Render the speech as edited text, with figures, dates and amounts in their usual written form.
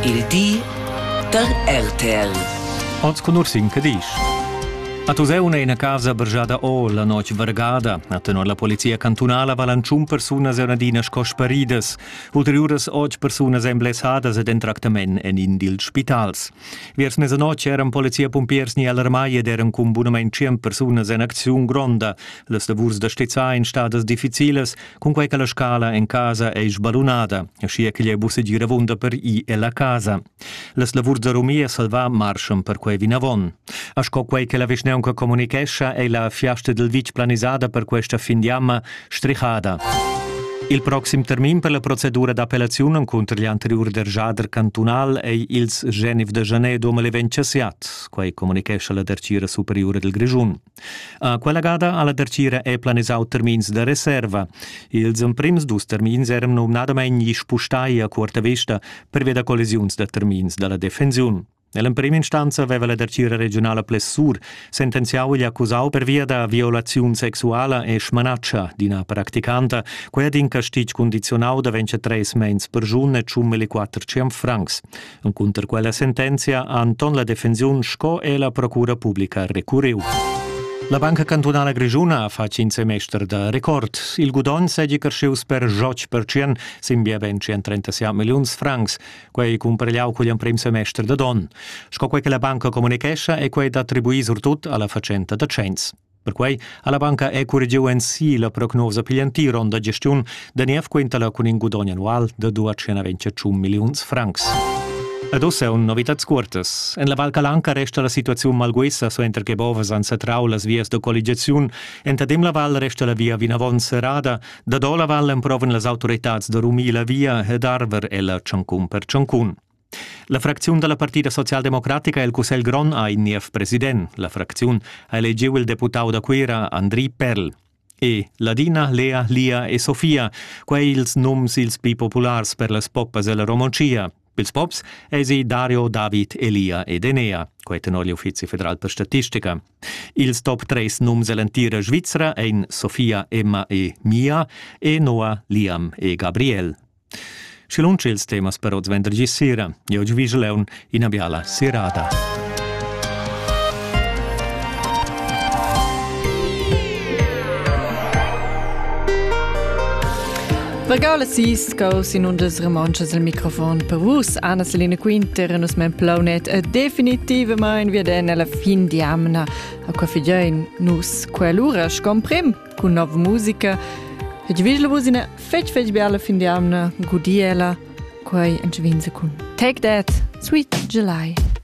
Il di der RTL. Oz con Ursin che dici? A Tuseuna in casa bergiada la noce vergada. A tenor la polizia cantonala valanciun personas eunadinas cosparidas. Ulteriores 8 personas emblessadas ed en tractament en indil spitals. Viers mesanoce eran polizia pompiers ni allarmai ed eran cum bunament 100 personas en acziun gronda. Les lavurs da stezza in stadas difficiles, con quei che la scala en casa è sbalunada. Ascia che gli è busse gira vunda per i e la casa. Les lavurs da Romia salva marschen per quei vinavon. Asco quei che la visne che comunicescia è la fiasta del vic planisada per questa fin di amma strichada. Il prossimo termine per la procedura d'appellazione contro gli anteriori del Jader cantonal è il 9 de janeiro 2027, quei comunicescia la tercira superiore del Grigiun. A quella gada alla tercira è planisau termins de reserva. Ils prims dus termins eram nominadament spustai a corta vista per via da collisiuns de termins della defensiun. Nella prima istanza aveva la dercira regionale Plessur sentenziato gli accusati per via da violazione sessuale e smanaccia di una praticante, quella di incastig condizionale da 23 mens per giorno e 1.400 francs. In contro quella sentenza, Anton la difensione sco e la procura pubblica recurriu. La Banca Cantonale Grigiuna fa 5 semestri da record. Il gudon seggi crescius per 8%, simbia ben 137 milioni francs, quei compregliau con il primo semestre da don. Sco quei che la banca comunicescia e quei da attribuì surtut alla facenta da Cens. Per quei, alla banca è corrigiu in sì la prognosa piglianti ronda gestione da nief quintala con un gudon annual da 221 milioni francs. Adesso è un novitats curtas. En la Val Calanca resta la situazione malguessa so enter che bovas an satrau las vias de colligaziun, entadem la val resta la via vinavon serrada, da do la val improven las autoritats de rumir la via ed arver e la ciancun per ciancun. La frazione della Partita Socialdemocratica e il Cusel Gron ha in nief president. La frazione ha eleggiu il deputato da Quera Andri Perl. E Ladina, Lea, Lia e Sofia, quei ils noms ils pi populars per las poppas e la romoncia. Pils pops esi Dario, David, Elia ed Enea, quei tenor gli Uffizi Federal per Statistica. Ils top 3 noms elantira Svizzera ein Sofia, Emma e Mia e Noah, Liam e Gabriel. Scilunci ils temas per oz vendergi sera. Io oggi vi leun in abiala serata. Vergau la sis, caus in undes romances al microfon per vus, Anna Selina Quinter, nus men plaunet definitivament via nella fin di amna, a qua figein nus quell'ura scomprim, con nova musica, e givis la vusina fetch bella fin di amna, gudiela, quai en givinse con Take That, Sweet July.